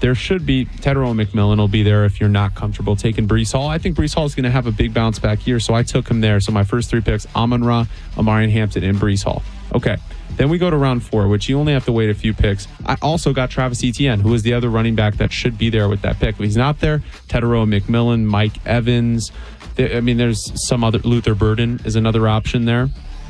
there should be Tetairoa McMillan will be there if you're not comfortable taking Breece Hall. I think Breece Hall is going to have a big bounce back year, so I took him there. So my first 3 picks, Amon-Ra, Omarion Hampton, and Breece Hall. Okay, then we go to round 4, which you only have to wait a few picks. I also got Travis Etienne, who is the other running back that should be there with that pick. If he's not there, Tetairoa McMillan, Mike Evans. There's some other. Luther Burden is another option there.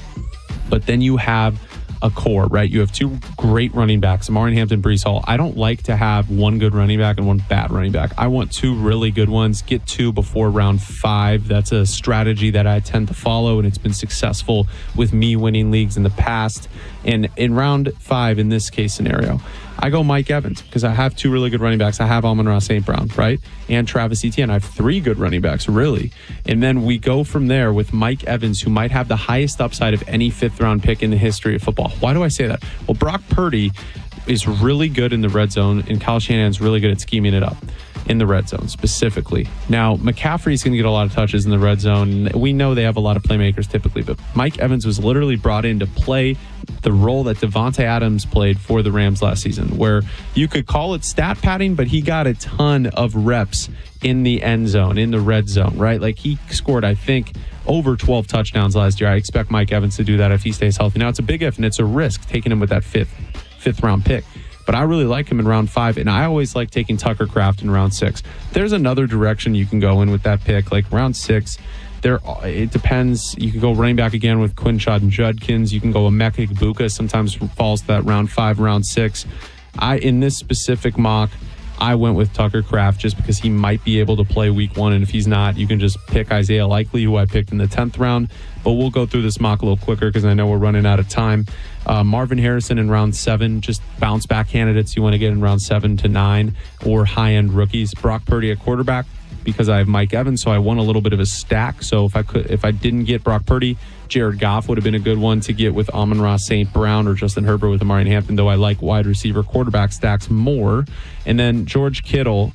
But then you have a core, right? You have 2 great running backs, Omarion Hampton, Breece Hall. I don't like to have 1 good running back and 1 bad running back. I want 2 really good ones. Get 2 before round 5. That's a strategy that I tend to follow, and it's been successful with me winning leagues in the past. And in round 5, in this case scenario, I go Mike Evans because I have 2 really good running backs. I have Amon-Ra St. Brown, right? And Travis Etienne. I have 3 good running backs, really. And then we go from there with Mike Evans, who might have the highest upside of any 5th-round pick in the history of football. Why do I say that? Well, Brock Purdy is really good in the red zone, and Kyle Shanahan's really good at scheming it up in the red zone specifically. Now, McCaffrey's going to get a lot of touches in the red zone. We know they have a lot of playmakers typically, but Mike Evans was literally brought in to play the role that Devontae Adams played for the Rams last season, where you could call it stat padding, but he got a ton of reps in the end zone, in the red zone, right? Like he scored, I think, over 12 touchdowns last year. I expect Mike Evans to do that if he stays healthy. Now, it's a big if, and it's a risk taking him with that fifth round pick. But I really like him in round 5, and I always like taking Tucker Kraft in round 6. There's another direction you can go in with that pick, like round 6. It depends. You can go running back again with Quinshad and Judkins. You can go Emeka Egbuka. Sometimes falls to that round 5, round 6. In this specific mock, I went with Tucker Kraft just because he might be able to play week 1, and if he's not, you can just pick Isaiah Likely, who I picked in the 10th round. But we'll go through this mock a little quicker because I know we're running out of time. Marvin Harrison in round 7, just bounce back candidates you want to get in round 7 to 9, or high-end rookies. Brock Purdy at quarterback because I have Mike Evans, so I won a little bit of a stack. So if I didn't get Brock Purdy, Jared Goff would have been a good one to get with Amon-Ra St. Brown or Justin Herbert with Omarion Hampton, though I like wide receiver quarterback stacks more. And then George Kittle,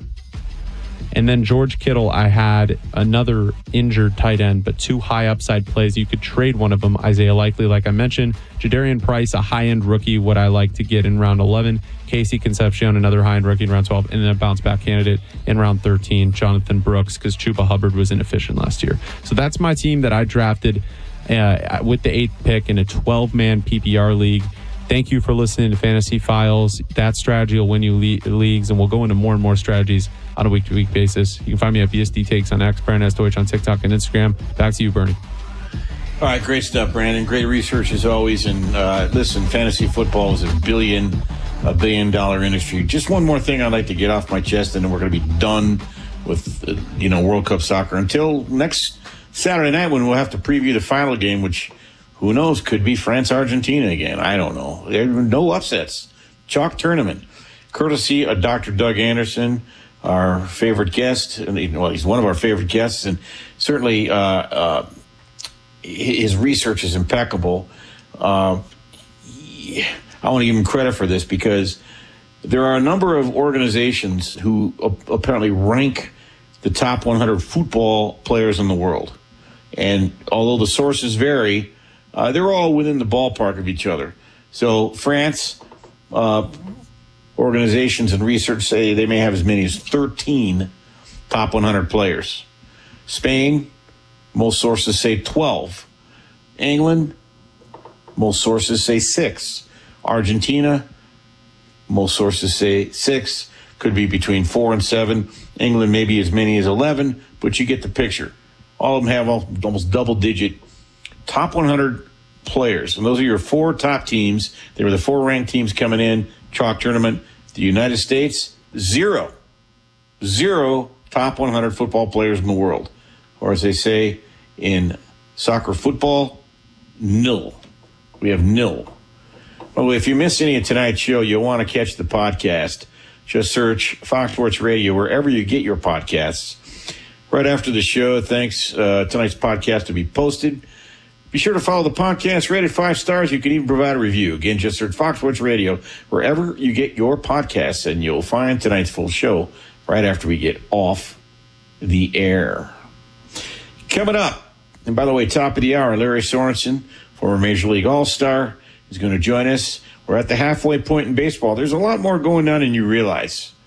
I had another injured tight end, but 2 high upside plays. You could trade one of them, Isaiah Likely, like I mentioned. Jadarian Price, a high-end rookie, what I like to get in round 11. Casey Concepcion, another high-end rookie in round 12. And then a bounce-back candidate in round 13, Jonathan Brooks, because Chuba Hubbard was inefficient last year. So that's my team that I drafted with the 8th pick in a 12-man PPR league. Thank you for listening to Fantasy Files. That strategy will win you leagues, and we'll go into more and more strategies on a week-to-week basis. You can find me at BSD Takes on X, Brandon Estovich on TikTok and Instagram. Back to you, Bernie. All right, great stuff, Brandon. Great research as always. And listen, fantasy football is a billion-dollar industry. Just one more thing I'd like to get off my chest, and then we're going to be done with World Cup soccer until next Saturday night when we'll have to preview the final game, which who knows, could be France-Argentina again. I don't know. There are no upsets. Chalk tournament. Courtesy of Dr. Doug Anderson, our favorite guest. Well, he's one of our favorite guests, and certainly his research is impeccable. I want to give him credit for this because there are a number of organizations who apparently rank the top 100 football players in the world. And although the sources vary, they're all within the ballpark of each other. So France organizations and research say they may have as many as 13 top 100 players. Spain, most sources say 12. England, most sources say 6. Argentina, most sources say 6. Could be between 4 and 7. England maybe as many as 11, but you get the picture. All of them have almost double-digit top 100 players. And those are your 4 top teams. They were the 4 ranked teams coming in, chalk tournament. The United States, 0. 0 top 100 football players in the world. Or as they say in soccer football, nil. We have nil. Well, if you missed any of tonight's show, you'll want to catch the podcast. Just search Fox Sports Radio wherever you get your podcasts. Right after the show, tonight's podcast to be posted. Be sure to follow the podcast, rated 5 stars. You can even provide a review. Again, just search Fox Sports Radio wherever you get your podcasts, and you'll find tonight's full show right after we get off the air. Coming up, and by the way, top of the hour, Larry Sorensen, former Major League All-Star, is going to join us. We're at the halfway point in baseball. There's a lot more going on than you realize.